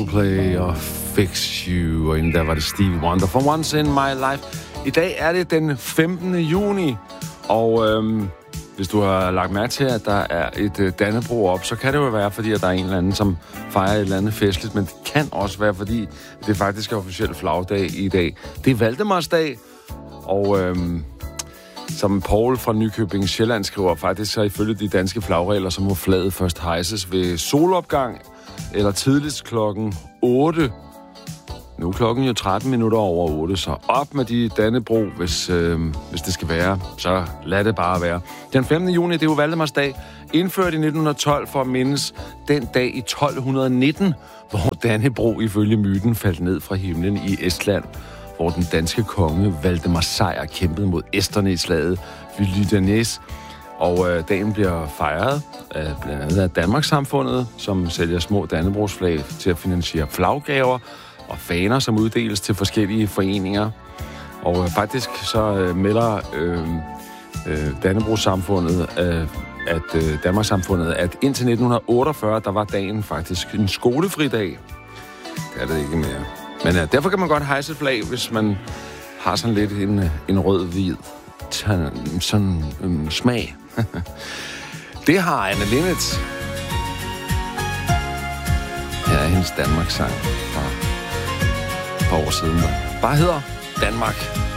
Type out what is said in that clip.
Play og Fix You, og inden der var det Stevie Wonder for Once in My Life. I dag er det den 15. juni, og hvis du har lagt mærke til, at der er et Dannebrog op, så kan det jo være, fordi at der er en eller anden, som fejrer et eller andet festligt, men det kan også være, fordi det faktisk er officiel flagdag i dag. Det er Valdemarsdag, og som Paul fra Nykøbing Sjælland skriver, faktisk så ifølge de danske flagregler, så må flaget først hejses ved solopgang, eller tidligst klokken 8. Nu er klokken jo 13 minutter over 8, så op med de Dannebrog, hvis det skal være. Så lad det bare være. Den 15. juni, det er jo Valdemarsdag, indført i 1912 for at mindes den dag i 1219, hvor Dannebrog ifølge myten faldt ned fra himlen i Estland, hvor den danske konge Valdemar Sejr kæmpede mod esterne i slaget ved Lydenæs. Og dagen bliver fejret af blandt andet af Danmarkssamfundet, som sælger små Dannebrogsflag til at finansiere flaggaver og faner, som uddeles til forskellige foreninger. Og faktisk så melder Dannebrogssamfundet, Danmarkssamfundet, at indtil 1948, der var dagen faktisk en skolefridag. Det er det ikke mere. Men derfor kan man godt hejse et flag, hvis man har sådan lidt en rød-hvid smag. Det har Anne Linnet. Her er hendes Danmarks-sang fra et par år siden. Bare hedder Danmark.